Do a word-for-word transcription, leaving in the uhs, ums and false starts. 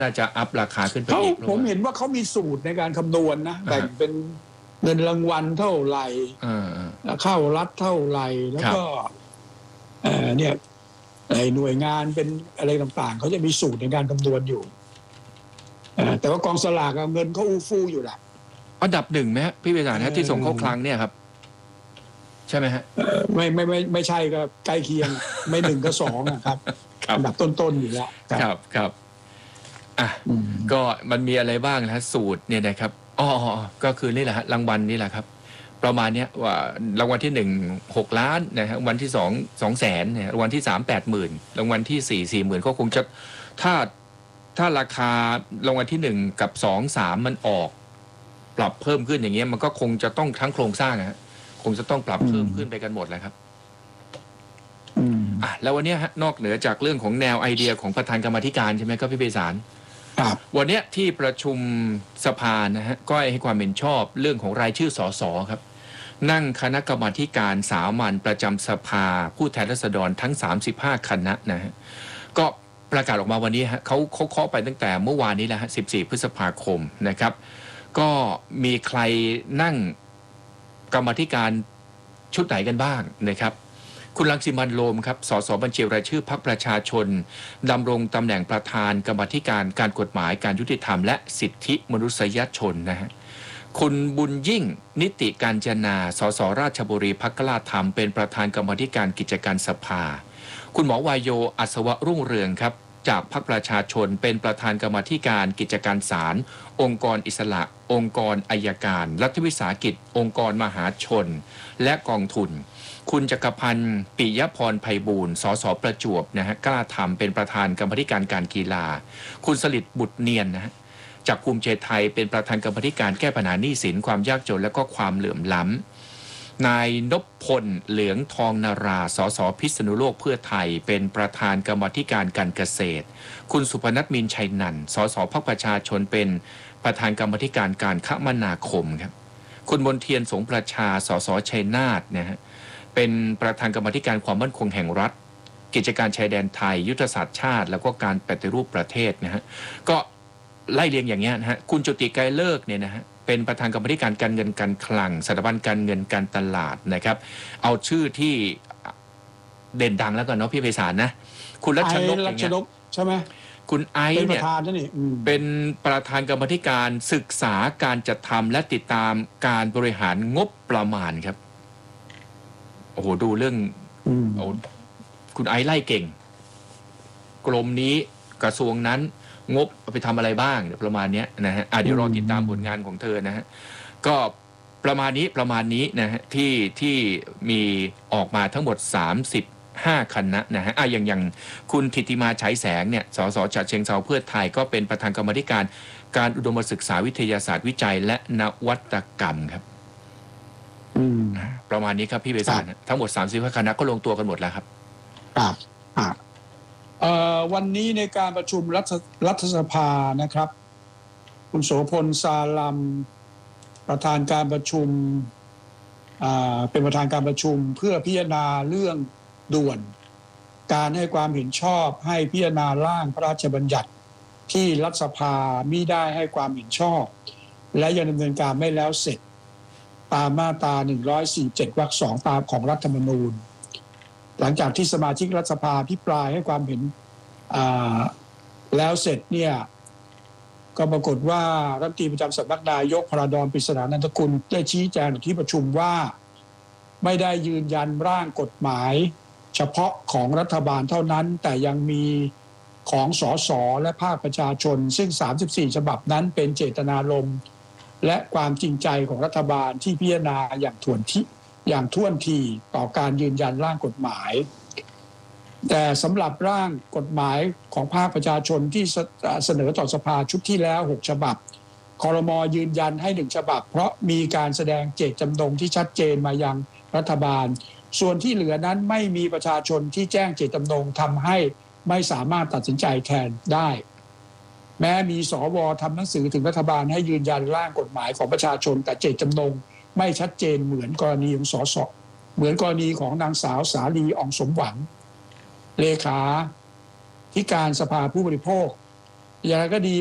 น่าจะอัพราคาขึ้นไปเขาอีกผมเห็นว่าเขามีสูตรในการคำนวณนะแบ่งเป็นเงินรางวัลเท่าไหร่เข้ารัฐเท่าไหร่แล้วก็เอ่อเนี่ยหน่วยงานเป็นอะไรต่างๆเขาจะมีสูตรในการคำนวณอยู่แต่ว่ากองสลากเงินเขาอู้ฟู่อยู่แหละอันดับหนึ่งไหมพี่เบญจนะที่ส่งเข้าคลังเนี่ยครับใช่ไหมฮะไม่ไม่ไม่ไม่ใช่ก็ใกล้เคียงไม่หนึ่งก็สองนะครับอันดับต้นๆอยู่แล้วครับครับอ่ะก็มันมีอะไรบ้างนะสูตรเนี่ยนะครับอ๋อก็คือนี่แหละฮะรางวัลนี่แหละครับประมาณนี้ว่ารางวัลที่หนึ่งหกล้านนะฮะรางวัลที่สองสองแสนเนี่ยรางวัลที่สามแปดหมื่นรางวัลที่สี่สี่หมื่นก็คงจะถ้าถ้าราคารางวัลที่หนึ่งกับสองสามมันออกปรับเพิ่มขึ้นอย่างเงี้ยมันก็คงจะต้องทั้งโครงสร้างฮะคงจะต้องปรับเพิ่มขึ้นไปกันหมดแหละครับอ่ะแล้ววันนี้ฮะนอกเหนือจากเรื่องของแนวไอเดียของประธานกรรมาธิการใช่ไหมครับพี่เบญจารวันนี้ที่ประชุมสภานะฮะก็ให้ความเห็นชอบเรื่องของรายชื่อสสครับนั่งคณะกรรมาการสามัญประจำสภาผู้แทนราษฎรทั้งสามสิบห้าคณะนะฮะก็ประกาศออกมาวันนี้ฮะเขาเขาเคาะไปตั้งแต่เมื่อวานนี้แล้วฮะสิบสี่พฤษภาคมนะครับก็มีใครนั่งกรรมาธิการชุดไหนกันบ้างนะครับคุณรังสิมันต์โรมครับสสบัญชีรายชื่อพรรคประชาชนดำรงตำแหน่งประธานกรรมาธิการการกฎหมายการยุติธรรมและสิทธิมนุษยชนนะฮะคุณบุญยิ่งนิติการจนาสสราชบุรีพรรคกล้าธรรมเป็นประธานกรรมาธิการกิจการสภาคุณหมอวายโยอัศวะรุ่งเรืองครับจากพรรคประชาชนเป็นประธานกรรมาธิการกิจการศาลองค์กรอิสระองค์กรอัยการรัฐวิสาหกิจองค์กรมหาชนและกองทุนคุณจักรพันธ์ปิยพรไพบูลย์สสประจวบนะฮะกล้าทำเป็นประธานกรรมาธิการการกีฬาคุณสลิดบุตรเนียนนะฮะจากภูมิใจไทยเป็นประธานกรรมาธิการแก้ปัญหาหนี้สินความยากจนและก็ความเหลื่อมล้ำนายนพพลเหลืองทองนาราสสพิษณุโลกเพื่อไทยเป็นประธานกรรมาธิการการเกษตรคุณสุพนัทมินชัยนันท์สสพรรคประชาชนเป็นประธานกรรมาธิการการคมนาคมครับคุณมนเทียนสงประชาสสชัยนาทนะฮะเป็นประธานกรรมาธิการความมั่นคงแห่งรัฐกิจการชายแดนไทยยุทธศาสตร์ชาติแล้วก็การปฏิรูปประเทศนะฮะก็ไล่เรียงอย่างเงี้ยนะฮะคุณจุติไกรเลิกเนี่ยนะฮะเป็นประธานกรรมาธิการการเงินการคลังสถาบันการเงินการตลาดนะครับเอาชื่อที่เด่นดังแล้วกันเนาะพี่ไพศาลนะคุณรัชนกอย่างเงี้ยใช่ไหมคุณไอซ์เนี่ยเป็นประธานกรรมาธิการศึกษาการจัดทำและติดตามการบริหารงบประมาณครับโอ้โหดูเรื่องโอ้คุณไอซ์ไล่เก่งกรมนี้กระทรวงนั้นงบไปทำอะไรบ้างประมาณนี้นะฮะเดี๋ยวรอติดตามผลงานของเธอนะฮะก็ประมาณนี้ประมาณนี้นะฮะที่ที่มีออกมาทั้งหมดสามสิบห้าคณะนะฮะอ่ะอย่างอย่างคุณธิติมาฉายแสงเนี่ยสสฉะเชิงเทราเพื่อไทยก็เป็นประธานกรรมาธิการการอุดมศึกษาวิทยาศาสตร์วิจัยและนวัตกรรมครับประมาณนี้ครับพี่เบญจารทั้งหมดสามสิบห้าคณะก็ลงตัวกันหมดแล้วครับครับครับวันนี้ในการประชุมรัฐรัฐสภานะครับคุณโสพลซาลัมประธานการประชุมเป็นประธานการประชุมเพื่อพิจารณาเรื่องด่วนการให้ความเห็นชอบให้พิจารณาร่างพระราชบัญญัติที่รัฐสภามิได้ให้ความเห็นชอบและยังดำเนินการไม่แล้วเสร็จตามมาตราหนึ่งร้อยสี่สิบเจ็ดวรรคสองตามของรัฐธรรมนูญหลังจากที่สมาชิกรัฐสภาพิปรายให้ความเห็นแล้วเสร็จเนี่ยก็ปรากฏว่ารัฐมนตรีประจำสำนักนายกพระดอนปริศนานันทกุลได้ชี้แจงที่ประชุมว่าไม่ได้ยืนยันร่างกฎหมายเฉพาะของรัฐบาลเท่านั้นแต่ยังมีของสสและภาคประชาชนซึ่งสามสิบสี่ฉบับนั้นเป็นเจตนารมณ์และความจริงใจของรัฐบาลที่พิจารณาอย่างถ่วนที่อย่างท่วนทีต่อการยืนยันร่างกฎหมายแต่สำหรับร่างกฎหมายของภาคประชาชนที่เสนอต่อสภาชุดที่แล้วหกฉบับครม.ยืนยันให้หนึ่งฉบับเพราะมีการแสดงเจตจำนงที่ชัดเจนมายังรัฐบาลส่วนที่เหลือนั้นไม่มีประชาชนที่แจ้งเจตจำนงทำให้ไม่สามารถตัดสินใจแทนได้แม้มีสวทำหนังสือถึงรัฐบาลให้ยืนยันร่างกฎหมายของประชาชนแต่เจตจำนงไม่ชัดเจนเหมือนกรณีของสสเหมือนกรณีของนางสาวสาลีอ่องสมหวังเลขาธิการสภาผู้บริโภคอย่างไรก็ดี